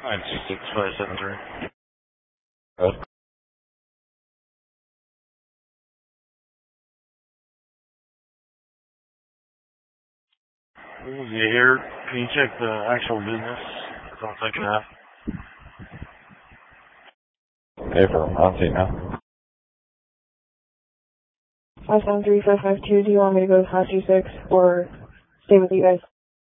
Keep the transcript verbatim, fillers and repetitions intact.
nine two six five seven three. Good. You here? Can you check the actual business? Don't take it out. Okay, for I'll see now. five seven three five five two, do you want me to go to five two six or stay with you guys?